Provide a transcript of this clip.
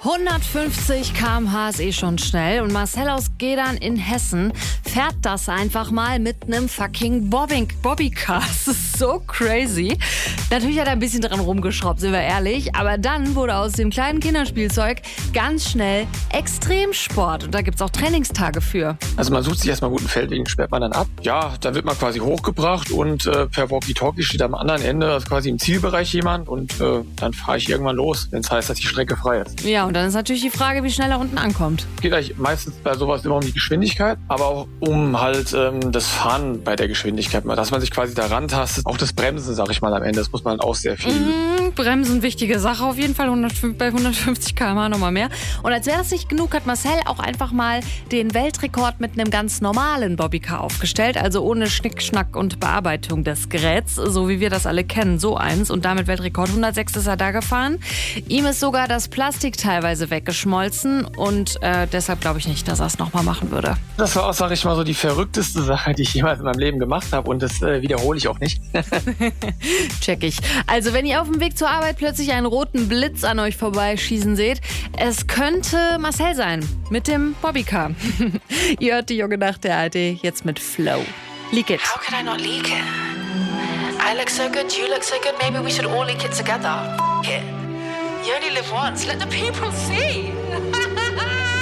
150 km/h ist schon schnell und Marcel aus Gedern in Hessen fährt das einfach mal mit einem fucking Bobbycar. Das ist so crazy. Natürlich hat er ein bisschen dran rumgeschraubt, sind wir ehrlich, aber dann wurde aus dem kleinen Kinderspielzeug ganz schnell Extremsport und da gibt's auch Trainingstage für. Also man sucht sich erstmal einen guten Feldweg, sperrt man dann ab. Ja, da wird man quasi hochgebracht und per Walkie-Talkie steht am anderen Ende, also quasi im Zielbereich jemand und dann fahre ich irgendwann los, wenn es heißt, dass die Strecke frei ist. Ja, und dann ist natürlich die Frage, wie schnell er unten ankommt. Geht eigentlich meistens bei sowas immer um die Geschwindigkeit, aber auch um halt das Fahren bei der Geschwindigkeit, dass man sich quasi da rantastet. Auch das Bremsen, sag ich mal, am Ende, das muss man auch sehr viel. Bremsen, wichtige Sache auf jeden Fall, bei 150 km/h nochmal mehr. Und als wäre das nicht genug, hat Marcel auch einfach mal den Weltrekord mit einem ganz normalen Bobbycar aufgestellt, also ohne Schnickschnack und Bearbeitung des Geräts, so wie wir das alle kennen, so eins. Und damit Weltrekord 106 ist er da gefahren. Ihm ist sogar das Plastik teilweise weggeschmolzen und deshalb glaube ich nicht, dass er es nochmal machen würde. Das war auch, sag ich mal, so die verrückteste Sache, die ich jemals in meinem Leben gemacht habe und das wiederhole ich auch nicht. Check ich. Also wenn ihr auf dem Weg zur Arbeit plötzlich einen roten Blitz an euch vorbeischießen seht, es könnte Marcel sein mit dem Bobbycar. Ihr hört die Junge Nacht der ARD jetzt mit Flow. Leak it. How could I not leak it? I look so good, you look so good, maybe we should all leak it together. F it. You only live once, let the people see.